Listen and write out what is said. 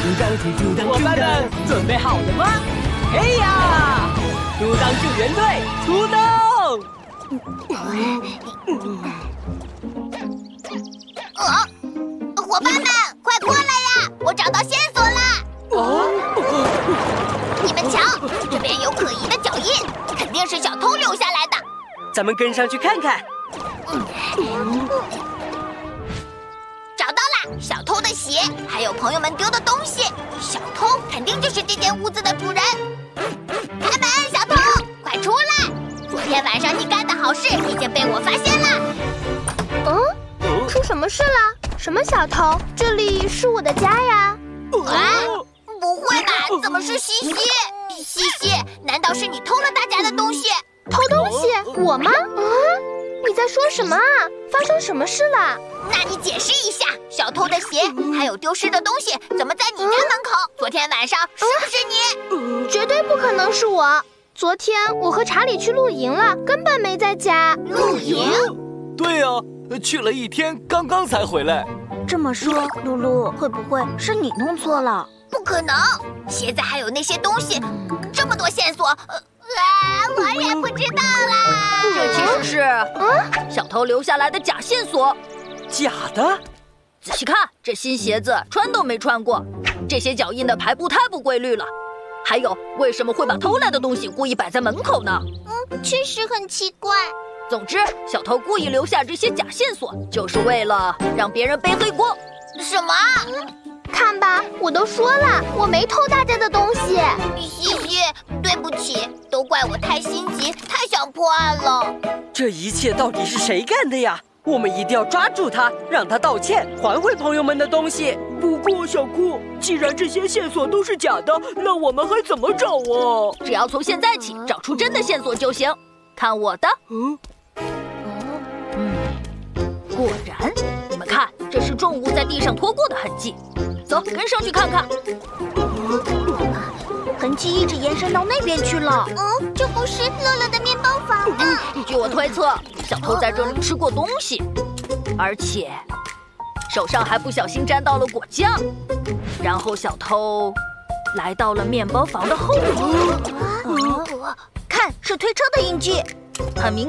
伙伴们，准备好了吗？嘿呀！嘟当救援队出动！ 伙伴们，快过来呀！我找到线索了！你们瞧，这边有可疑的脚印，肯定是小偷留下来的。 咱们跟上去看看。 找到了，小偷的鞋，还有朋友们丢的东西。小偷肯定就是这间屋子的主人。开门，小偷，快出来！昨天晚上你干的好事已经被我发现了。 出什么事了？什么小偷？这里是我的家呀！ 不会吧？怎么是西西？西西，难道是你偷了大家的东西？ 偷东西？我吗？你在说什么啊？发生什么事了？ 那你解释一下，小偷的鞋还有丢失的东西怎么在你家门口？昨天晚上是不是你？ 绝对不可能是我。昨天我和查理去露营了，根本没在家。 露营？ 对呀，去了一天，刚刚才回来。 这么说，露露会不会是你弄错了？ 不可能，鞋子还有那些东西，这么多线索，我也不知道啦。 这其实是小偷留下来的假线索。 假的？ 仔细看，这新鞋子穿都没穿过，这些脚印的排布太不规律了。还有，为什么会把偷来的东西故意摆在门口呢？ 确实很奇怪。 总之，小偷故意留下这些假线索，就是为了让别人背黑锅。 什么？ 看吧，我都说了，我没偷大家的东西。 西西，对不起，都怪我太心急，太想破案了。 这一切到底是谁干的呀？我们一定要抓住他，让他道歉，还回朋友们的东西。 不过，小酷，既然这些线索都是假的，那我们还怎么找啊？ 只要从现在起找出真的线索就行。看我的。果然，你们看，这是重物在地上拖过的痕迹。走，跟上去看看。 痕迹一直延伸到那边去了。 这不是乐乐的面包房吗？ 据我推测，小偷在这里吃过东西，而且手上还不小心沾到了果酱。然后小偷来到了面包房的后面。 看，是推车的印记。 很明